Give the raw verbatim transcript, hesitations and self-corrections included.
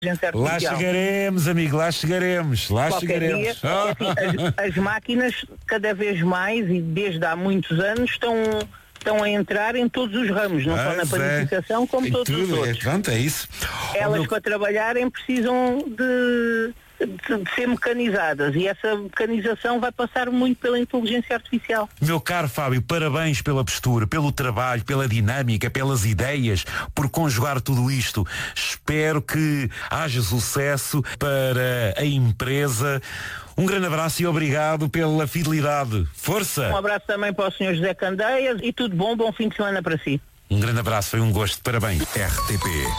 Lá chegaremos, amigo, lá chegaremos, lá Qualquer chegaremos. dia, assim, as, as máquinas cada vez mais e desde há muitos anos estão, estão a entrar em todos os ramos, não só na panificação como em todos tudo, os outros. É, pronto, é isso. Elas Oh, meu... para trabalharem precisam de, de, de ser mecanizadas e essa mecanização vai passar muito pela inteligência artificial. Meu caro Fábio, parabéns pela postura, pelo trabalho, pela dinâmica, pelas ideias, por conjugar tudo isto. Espero que haja sucesso para a empresa. Um grande abraço e obrigado pela fidelidade. Força! Um abraço também para o senhor José Candeias e tudo bom, bom fim de semana para si. Um grande abraço, foi um gosto. Parabéns. R T P